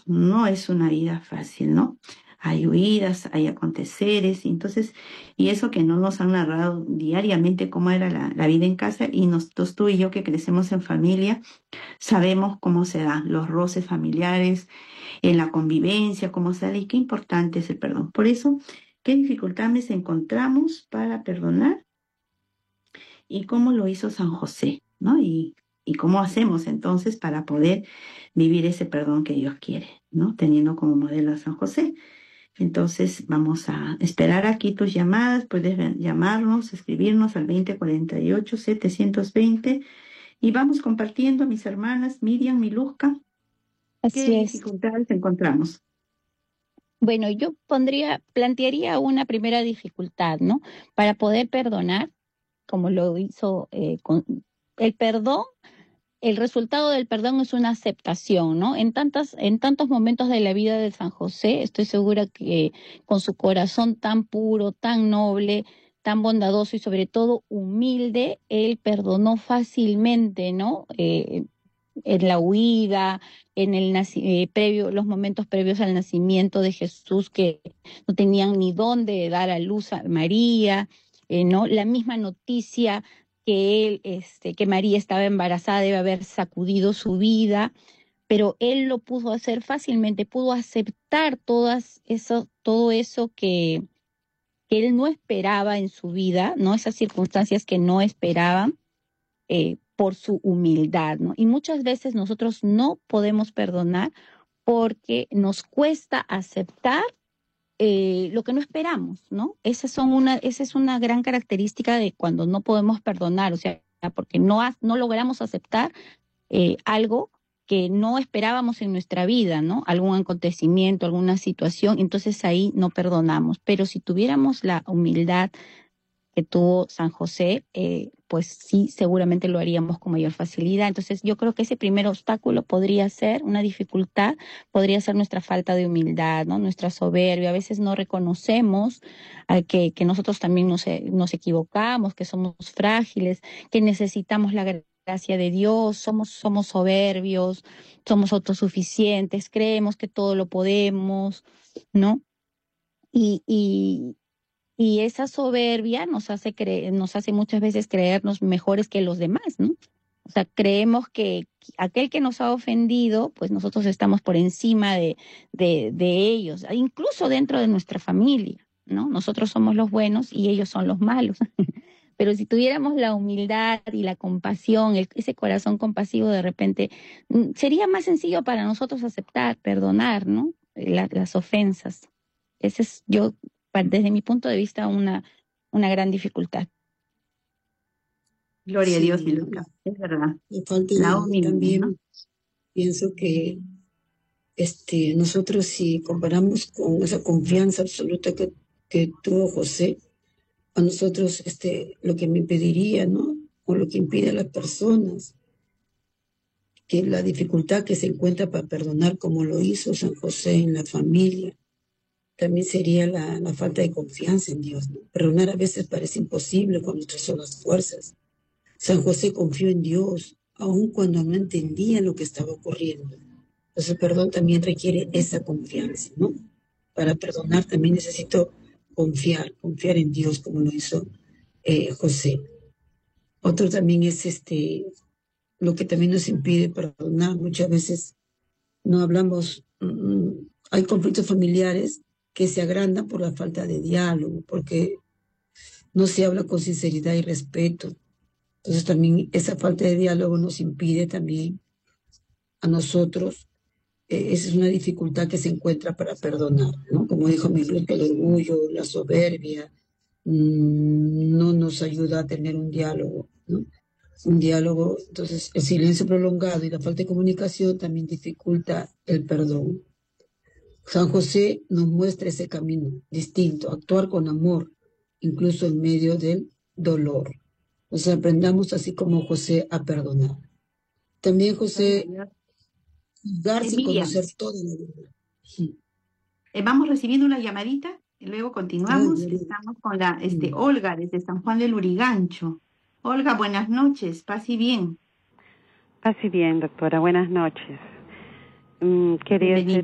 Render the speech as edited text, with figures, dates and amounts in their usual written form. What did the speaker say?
no es una vida fácil, ¿no? Hay huidas, hay aconteceres, y entonces, y eso que no nos han narrado diariamente cómo era la vida en casa, y nosotros, tú y yo que crecemos en familia, sabemos cómo se dan los roces familiares, en la convivencia, cómo sale, y qué importante es el perdón. Por eso, qué dificultades encontramos para perdonar y cómo lo hizo San José, ¿no? Y cómo hacemos entonces para poder vivir ese perdón que Dios quiere, ¿no? Teniendo como modelo a San José. Entonces vamos a esperar aquí tus llamadas, puedes llamarnos, escribirnos al 2048-720 y vamos compartiendo, mis hermanas Miriam, Miluzca, qué Así es. dificultades encontramos. Bueno, yo plantearía una primera dificultad, ¿no? Para poder perdonar, como lo hizo con el perdón. El resultado del perdón es una aceptación, ¿no? En tantos momentos de la vida de San José, estoy segura que con su corazón tan puro, tan noble, tan bondadoso y sobre todo humilde, él perdonó fácilmente, ¿no? En la huida, los momentos previos al nacimiento de Jesús, que no tenían ni dónde dar a luz a María, ¿no? La misma noticia que María estaba embarazada debe haber sacudido su vida, pero él lo pudo hacer fácilmente, pudo aceptar todo eso que él no esperaba en su vida, ¿no? Esas circunstancias que no esperaban, por su humildad, ¿no? Y muchas veces nosotros no podemos perdonar porque nos cuesta aceptar lo que no esperamos, ¿no? Esa es una gran característica de cuando no podemos perdonar, o sea, porque no logramos aceptar algo que no esperábamos en nuestra vida, ¿no? Algún acontecimiento, alguna situación, entonces ahí no perdonamos. Pero si tuviéramos la humildad que tuvo San José, pues sí, seguramente lo haríamos con mayor facilidad. Entonces yo creo que ese primer obstáculo podría ser una dificultad, podría ser nuestra falta de humildad, ¿no? Nuestra soberbia. A veces no reconocemos que nosotros también nos equivocamos, que somos frágiles, que necesitamos la gracia de Dios, somos soberbios, somos autosuficientes, creemos que todo lo podemos, ¿no? Y, y, y esa soberbia nos hace muchas veces creernos mejores que los demás, ¿no? O sea, creemos que aquel que nos ha ofendido, pues nosotros estamos por encima de ellos, incluso dentro de nuestra familia, ¿no? Nosotros somos los buenos y ellos son los malos. Pero si tuviéramos la humildad y la compasión, ese corazón compasivo, de repente sería más sencillo para nosotros aceptar, perdonar, ¿no? Las ofensas. Ese es desde mi punto de vista, una gran dificultad. Gloria a Dios, Sí, Miluzca, es verdad. la falta La de, humildad, ¿no? también pienso que nosotros si comparamos con esa confianza absoluta que tuvo José, a nosotros lo que me impediría, ¿no? O lo que impide a las personas, que la dificultad que se encuentra para perdonar como lo hizo San José en la familia, también sería la falta de confianza en Dios, ¿no? Perdonar a veces parece imposible con nuestras solas fuerzas. San José confió en Dios, aun cuando no entendía lo que estaba ocurriendo. Entonces el perdón también requiere esa confianza, ¿no? Para perdonar también necesito confiar en Dios como lo hizo José. Otro también es lo que también nos impide perdonar. Muchas veces no hablamos, hay conflictos familiares que se agrandan por la falta de diálogo, porque no se habla con sinceridad y respeto. Entonces también esa falta de diálogo nos impide también a nosotros, esa es una dificultad que se encuentra para perdonar, ¿no? Como dijo mi que el orgullo, la soberbia, no nos ayuda a tener un diálogo, ¿no? Un diálogo, entonces el silencio prolongado y la falta de comunicación también dificulta el perdón. San José nos muestra ese camino distinto, actuar con amor, incluso en medio del dolor. Nos aprendamos así como José a perdonar. También José dar sin Miriam, conocer toda la verdad. Sí. vamos recibiendo una llamadita y luego Ah, continuamos. gloria. Estamos con la Mm. Olga desde San Juan del Lurigancho. Olga, buenas noches, paz y bien. Paz y bien, doctora. Buenas noches. Quería hacer Bienvenida.